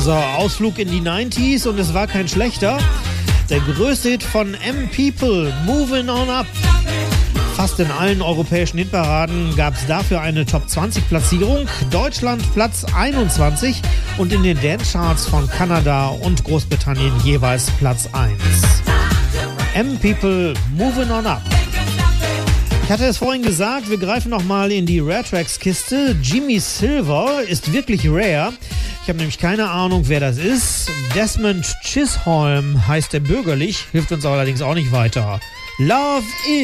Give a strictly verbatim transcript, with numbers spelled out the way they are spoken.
unser Ausflug in die neunziger und es war kein schlechter. Der größte Hit von M-People, Moving On Up. Fast in allen europäischen Hitparaden gab es dafür eine Top zwanzig Platzierung. Deutschland Platz einundzwanzig und in den Dance-Charts von Kanada und Großbritannien jeweils Platz eins. M-People, Moving On Up. Ich hatte es vorhin gesagt, wir greifen nochmal in die Rare Tracks Kiste. Jimmy Silver ist wirklich rare. Ich habe nämlich keine Ahnung, wer das ist. Desmond Chisholm heißt er bürgerlich, hilft uns allerdings auch nicht weiter. Love is